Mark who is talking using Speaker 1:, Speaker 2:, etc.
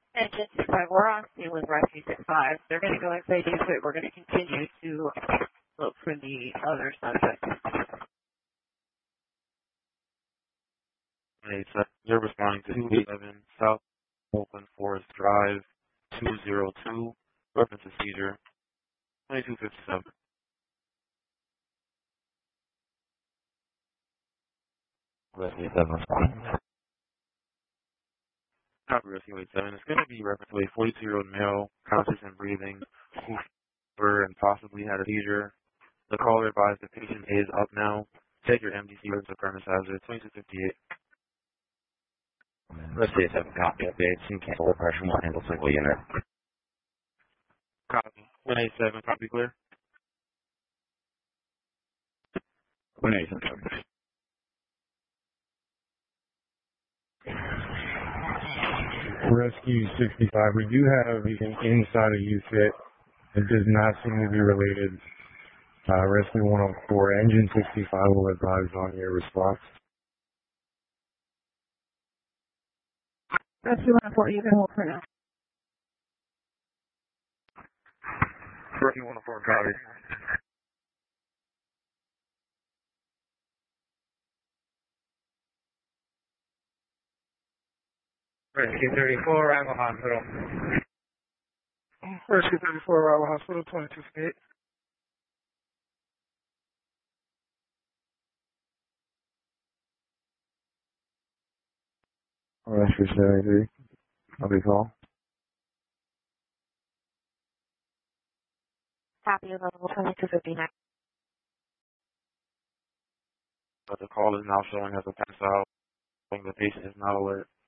Speaker 1: Engine 65, we're on scene with Rescue 65. They're going to go inside the suite. We're going to continue to look for the other suspect.
Speaker 2: You're responding to 287 South Oakland Forest Drive, 202, reference to seizure, 2257.
Speaker 3: Rescue 7 responding.
Speaker 2: Copy Rescue 87. It's going to be reference to a 42-year-old male, conscious and breathing, who fever and possibly had a seizure. The caller advised the patient is up now. Take your MDC to premise hazard, 2258.
Speaker 3: Rescue 7, copy updates and cancel the pressure will handle single unit.
Speaker 2: Copy. 187, copy clear.
Speaker 3: 187, copy.
Speaker 4: Rescue 65, we do have an inside of UFIT. It does not seem to be related. Rescue 104, engine 65 will advise on your response.
Speaker 1: Rescue 104, you can hold for now.
Speaker 2: Rescue 104, copy.
Speaker 5: Rescue 34, Arrival Hospital.
Speaker 6: Rescue 34, Arrival Hospital, 2258.
Speaker 4: Rescue 73, copy call.
Speaker 1: Copy available 2259.
Speaker 2: But the call is now showing as a pass out. The patient is not alert.